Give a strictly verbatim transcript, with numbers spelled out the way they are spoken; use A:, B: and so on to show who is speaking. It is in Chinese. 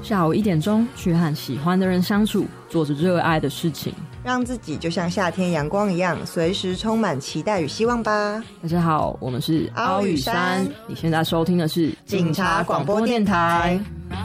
A: 下午一点钟去和喜欢的人相处，做着热爱的事情，
B: 让自己就像夏天阳光一样，随时充满期待与希望吧。
A: 大家好，我们是
B: 凹与山，
A: 你现在收听的是
B: 警察广播电台。